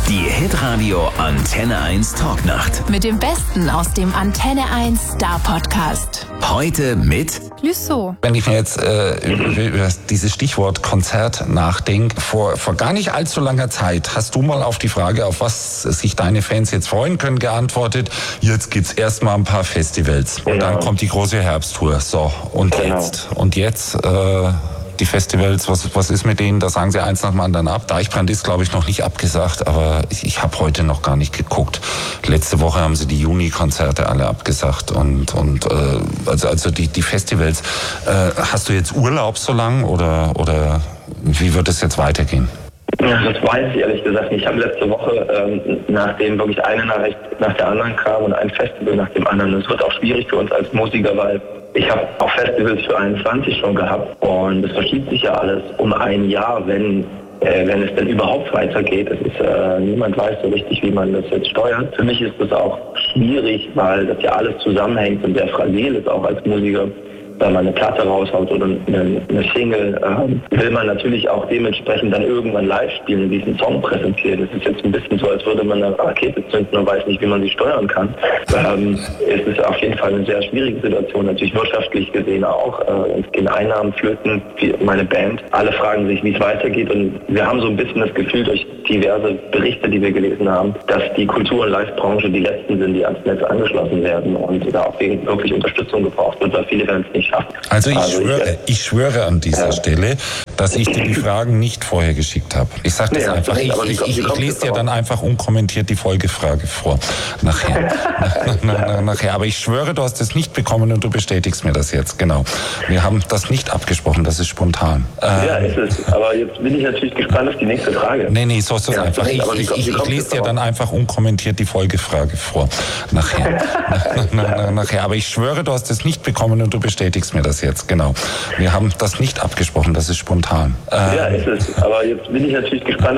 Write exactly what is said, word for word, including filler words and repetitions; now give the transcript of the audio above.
Die Hitradio Antenne eins Talknacht. Mit dem Besten aus dem Antenne eins Star Podcast. Heute mit Clouseau. Wenn ich mir jetzt äh, über, über dieses Stichwort Konzert nachdenke, vor, vor gar nicht allzu langer Zeit hast du mal auf die Frage, auf was sich deine Fans jetzt freuen können, geantwortet, jetzt gibt's erstmal ein paar Festivals. Und Genau. dann kommt die große Herbsttour. So, und Genau. jetzt? Und jetzt... Äh, Die Festivals, was, was ist mit denen? Da sagen sie eins nach dem anderen ab. Deichbrand ist, glaube ich, noch nicht abgesagt, aber ich, ich habe heute noch gar nicht geguckt. Letzte Woche haben sie die Juni-Konzerte alle abgesagt und und äh, also also die die Festivals. Äh, hast du jetzt Urlaub so lang oder oder wie wird es jetzt weitergehen? Ja, das weiß ich ehrlich gesagt nicht. Ich habe letzte Woche, ähm, nachdem wirklich eine Nachricht nach der anderen kam und ein Festival nach dem anderen, es wird auch schwierig für uns als Musiker, weil ich habe auch Festivals für einundzwanzig schon gehabt und es verschiebt sich ja alles um ein Jahr, wenn äh, wenn es denn überhaupt weitergeht. Es ist, äh, niemand weiß so richtig, wie man das jetzt steuert. Für mich ist das auch schwierig, weil das ja alles zusammenhängt und sehr fragil ist auch als Musiker. Wenn man eine Platte raushaut oder eine, eine Single, äh, will man natürlich auch dementsprechend dann irgendwann live spielen, diesen Song präsentieren. Es ist jetzt ein bisschen so, als würde man eine Rakete zünden und weiß nicht, wie man sie steuern kann. Ähm, es ist auf jeden Fall eine sehr schwierige Situation, natürlich wirtschaftlich gesehen auch. Äh, es gehen Einnahmen flöten, wie meine Band. Alle fragen sich, wie es weitergeht und wir haben so ein bisschen das Gefühl durch diverse Berichte, die wir gelesen haben, dass die Kultur- und Live-Branche die letzten sind, die ans Netz angeschlossen werden und da auch wirklich Unterstützung gebraucht wird, weil viele werden es nicht. Also ich, Also schwöre, ich, ich schwöre an dieser ja. Stelle, dass ich dir die Fragen nicht vorher geschickt habe. Ich sage das Nee, einfach. nicht, Ich, aber wie ich, kommt- ich, wie ich kommt lese das dir dann drauf? einfach unkommentiert die Folgefrage vor. Nachher. nach, nach, nach, nachher. Aber ich schwöre, du hast es nicht bekommen und du bestätigst mir das jetzt. Genau. Wir haben das nicht abgesprochen, das ist spontan. Ja, Ähm, ist es. Aber jetzt bin ich natürlich gespannt auf die nächste Frage. Nee, nee, so ist das Ja, einfach. Ich, aber wie ich, kommt- ich, wie ich kommt lese das dir drauf? dann einfach unkommentiert die Folgefrage vor. Nachher. nach, nach, nach, nachher. Aber ich schwöre, du hast es nicht bekommen und du bestätigst mir das jetzt. Genau. Wir haben das nicht abgesprochen, das ist spontan. Ähm, Ja, ist es. Aber jetzt bin ich natürlich gespannt